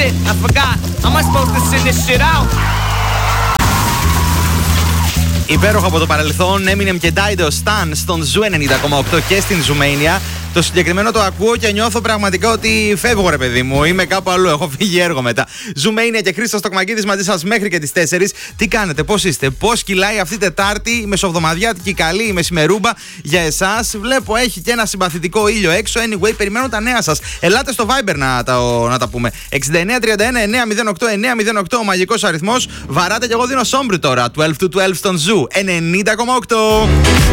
shit, I forgot. How am I supposed to send this shit out? Υπέροχο από το παρελθόν, Eminem και Dido Stan στον Ζου 90,8 και στην Zoomania. Το συγκεκριμένο το ακούω και νιώθω πραγματικά ότι φεύγω, ρε παιδί μου. Είμαι κάπου αλλού. Έχω φύγει έργο μετά. Zoomania και Χρήστος Τοκμακίδης μαζί σας μέχρι και τις 4. Τι κάνετε, πώς είστε, πώς κυλάει αυτή η Τετάρτη, η μεσοβδομαδιάτικη καλή, η μεσημερούμπα για εσάς? Βλέπω έχει και ένα συμπαθητικό ήλιο έξω. Anyway, περιμένω τα νέα σας. Ελάτε στο Viber να τα πούμε. 6931 908 908 ο μαγικός αριθμός. Βαράτε και εγώ δίνω Σόμπρι τώρα. 12 to 12 στον Ζου 90,8.